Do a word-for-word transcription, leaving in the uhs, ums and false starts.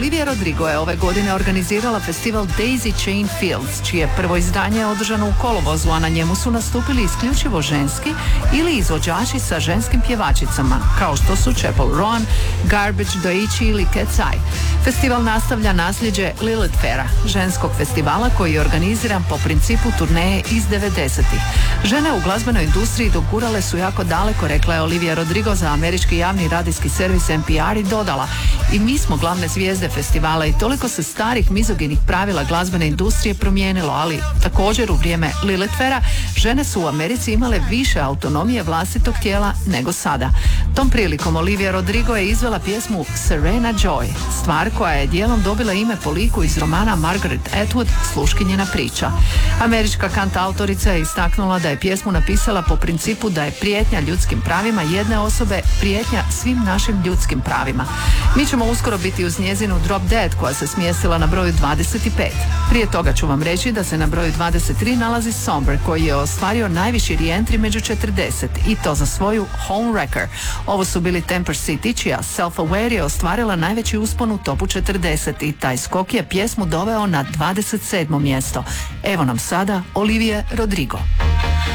Olivia Rodrigo je ove godine organizirala festival Daisy Chain Fields, čije prvo izdanje je održano u kolovozu, a na njemu su nastupili isključivo ženski ili izvođači sa ženskim pjevačicama, kao što su Chapel Roan, Garbage Daichi ili Cat's Eye. Festival nastavlja nasljeđe Lilith Faira, ženskog festivala koji je organiziran po principu turneje iz devedesetih. Žene u glazbenoj industriji dogurale su jako daleko, rekla je Olivia Rodrigo za američki javni radijski servis N P R i dodala: i mi smo glavne zvijezde festivala i toliko se starih mizoginih pravila glazbene industrije promijenilo, ali također u vrijeme Lilith Faira žene su u Americi imale više autonomije vlastitog tijela nego sada. Tom prilikom Olivia Rodrigo je izvela pjesmu Serena Joy, stvar koja je dijelom dobila ime po liku iz romana Margaret Atwood Sluškinjina priča. Američka kantautorica je istaknula da je pjesmu napisala po principu da je prijetnja ljudskim pravima jedne osobe prijetnja svim našim ljudskim pravima. Mi ćemo uskoro biti uz njezinu Drop Dead koja se smjestila na broju dvadeset pet. Prije toga ću vam reći da se na broju dvadeset tri nalazi Somber koji je ostvario najviši re-entry među četrdeset i to za svoju Home Wrecker. Ovo su bili Temper City čija Self-Aware je ostvarila najveći uspon u topu četrdeset i taj skok je pjesmu doveo na dvadeset sedmo mjesto. Evo nam sada Olivia Rodrigo.